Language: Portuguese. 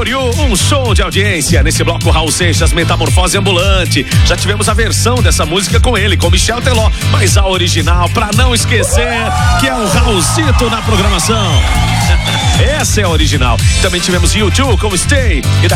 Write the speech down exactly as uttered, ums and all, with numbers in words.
For You, um show de audiência. Nesse bloco, Raul Seixas, Metamorfose Ambulante. Já tivemos a versão dessa música com ele, com Michel Teló, mas a original, pra não esquecer, que é o Raulzito na programação. Essa é a original. Também tivemos U dois com Stay. E